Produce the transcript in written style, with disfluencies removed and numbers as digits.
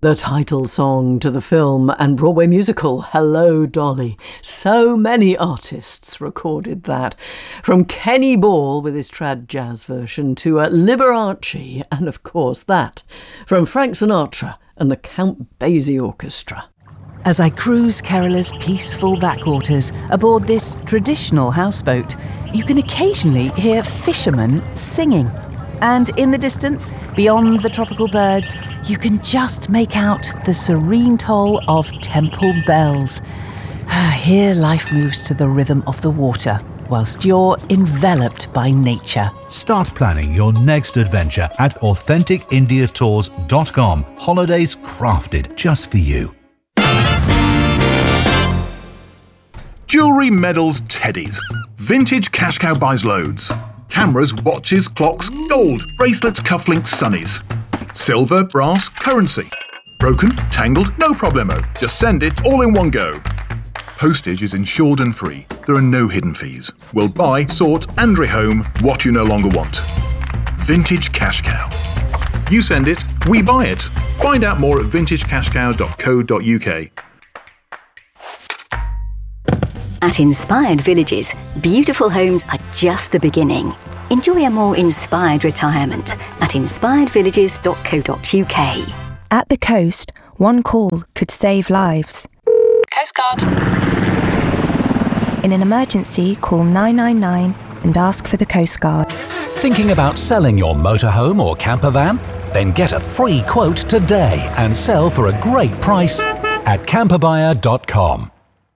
The title song to the film and Broadway musical, Hello, Dolly. So many artists recorded that. From Kenny Ball with his trad jazz version to Liberace, and of course that. From Frank Sinatra and the Count Basie Orchestra. As I cruise Kerala's peaceful backwaters aboard this traditional houseboat, you can occasionally hear fishermen singing. And in the distance, beyond the tropical birds, you can just make out the serene toll of temple bells. Here life moves to the rhythm of the water, whilst you're enveloped by nature. Start planning your next adventure at AuthenticIndiaTours.com. Holidays crafted just for you. Jewellery, medals, teddies. Vintage Cash Cow buys loads. Cameras, watches, clocks, gold, bracelets, cufflinks, sunnies. Silver, brass, currency. Broken, tangled, no problemo. Just send it all in one go. Postage is insured and free. There are no hidden fees. We'll buy, sort and rehome what you no longer want. Vintage Cash Cow. You send it, we buy it. Find out more at vintagecashcow.co.uk. At Inspired Villages, beautiful homes are just the beginning. Enjoy a more inspired retirement at inspiredvillages.co.uk. At the coast, one call could save lives. Coast Guard. In an emergency, call 999 and ask for the Coast Guard. Thinking about selling your motorhome or camper van? Then get a free quote today and sell for a great price at camperbuyer.com.